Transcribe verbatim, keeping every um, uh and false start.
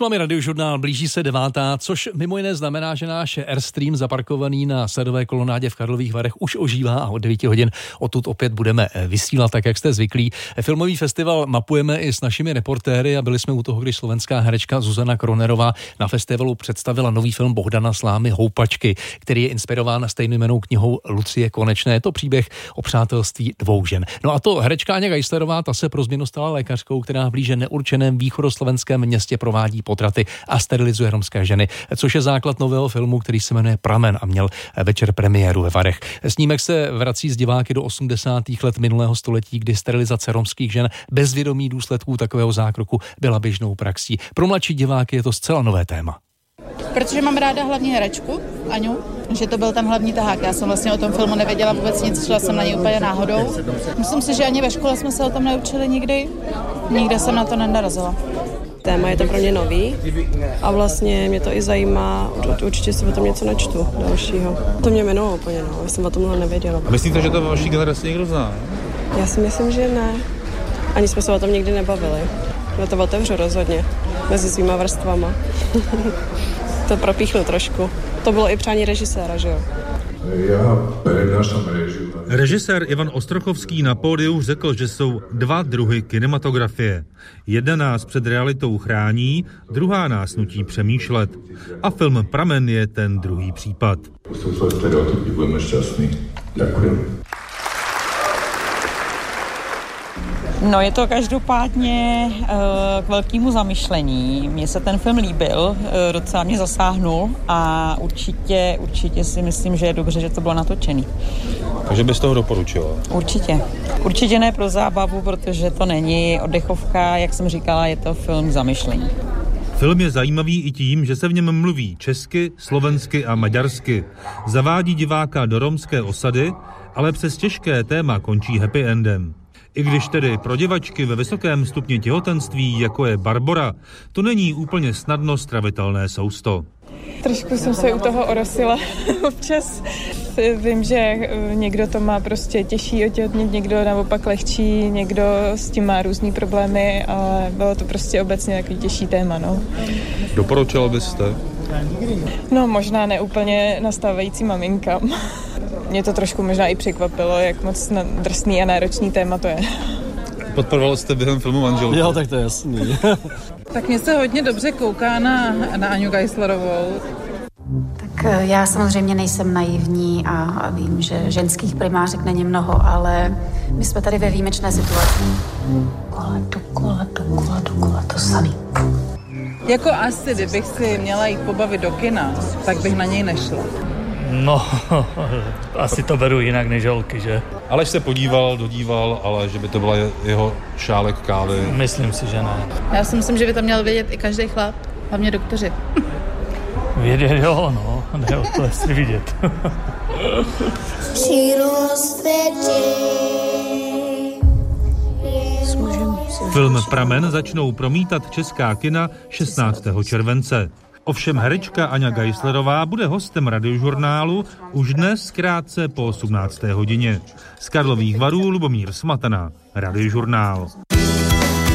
vámi Radiožurnál, blíží se devátá, což mimo jiné znamená, že náš Airstream zaparkovaný na sledové kolonádě v Karlových Varech už ožívá a od devíti hodin odtud opět budeme vysílat, tak jak jste zvyklí. Filmový festival mapujeme i s našimi reportéry a byli jsme u toho, když slovenská herečka Zuzana Kronerová na festivalu představila nový film Bohdana Slámy Houpačky, který je inspirován stejnojmennou knihou Lucie Konečné. Je to příběh o přátelství dvou žen. No a to herečka Aňa Geislerová, ta se pro změnu stala lékařkou, která v blíže neurčeném východoslovenském městě provádí potraty a sterilizuje romské ženy, což je základ nového filmu, který se jmenuje Pramen a měl večer premiéru ve Varech. Snímek se vrací z diváky do osmdesátých let minulého století, kdy sterilizace romských žen bez vědomí důsledků takového zákroku byla běžnou praxí. Pro mladší diváky je to zcela nové téma. Protože mám ráda hlavní herečku, Aňu, že to byl ten hlavní tahák. Já jsem vlastně o tom filmu nevěděla vůbec nic, šla jsem na něj úplně náhodou. Myslím si, že ani ve škole jsme se o tom neučili nikdy. Nikde jsem na to nenarazila. Téma je to pro mě nový a vlastně mě to i zajímá, určitě si o tom něco načtu dalšího. To mě minulo úplně, no, já jsem o tomhle nevěděla. A myslíte, že to vaší generaci někdo zná? Já si myslím, že ne. Ani jsme se o tom nikdy nebavili. Já to otevřu rozhodně, mezi svýma vrstvama. To propíchnu trošku. To bylo i přání režiséra, že jo? Já prednášam režiu. Režisér Ivan Ostrochovský na pódiu řekl, že jsou dva druhy kinematografie. Jedna nás před realitou chrání, druhá nás nutí přemýšlet. A film Pramen je ten druhý případ. Pustil svoje stereotypy, budeme šťastní. Ďakujem. No, je to každopádně uh, k velkému zamyšlení. Mně se ten film líbil, uh, docela mě zasáhnul a určitě, určitě si myslím, že je dobře, že to bylo natočený. Takže bys toho doporučila? Určitě. Určitě ne pro zábavu, protože to není oddechovka, jak jsem říkala, je to film k zamyšlení. Film je zajímavý i tím, že se v něm mluví česky, slovensky a maďarsky. Zavádí diváka do romské osady, ale přes těžké téma končí happy endem. I když tedy pro děvačky ve vysokém stupni těhotenství, jako je Barbora, to není úplně snadno stravitelné sousto. Trošku jsem se u toho orosila občas. Vím, že někdo to má prostě těžší otěhotnět, někdo naopak lehčí, někdo s tím má různý problémy, ale bylo to prostě obecně takový těžší téma. No. Doporučila byste? No možná ne úplně nastávající maminkám. Mě to trošku možná i překvapilo, jak moc drsný a náročný téma to je. Podporoval jste během filmu manželku? Jo, tak to je jasný. Tak mě se hodně dobře kouká na, na Aňu Geislerovou. Tak já samozřejmě nejsem naivní a vím, že ženských primářek není mnoho, ale my jsme tady ve výjimečné situaci. Kola, dokola, dokola, dokola, to samý. Jako asi, kdybych si měla jít pobavit do kina, tak bych na něj nešla. No, asi to beru jinak než holky, že? Aleš se podíval, dodíval, ale že by to byla jeho šálek kávy. Myslím si, že ne. Já si myslím, že by to měl vědět i každý chlap, hlavně doktoři. Vědět, jo, no, ne o to jestli vidět. Film Pramen začnou promítat česká kina šestnáctého července. Ovšem herečka Aňa Geislerová bude hostem Radiožurnálu už dnes krátce po osmnácté hodině. Z Karlových Varů Lubomír Smatana, Radiožurnál.